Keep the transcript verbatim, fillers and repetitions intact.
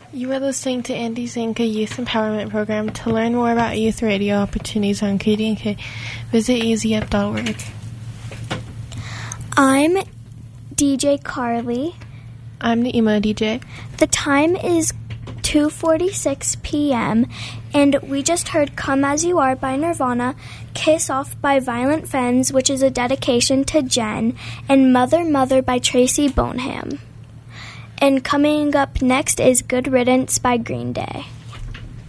You are listening to Andy Zanka Youth Empowerment Program. To learn more about youth radio opportunities on K D N K, visit e z f dot org. I'm D J Carly. I'm the emo D J. The time is two forty-six p.m. and we just heard Come As You Are by Nirvana, Kiss Off by Violent Femmes, which is a dedication to Jen, and Mother Mother by Tracy Boneham. And coming up next is Good Riddance by Green Day.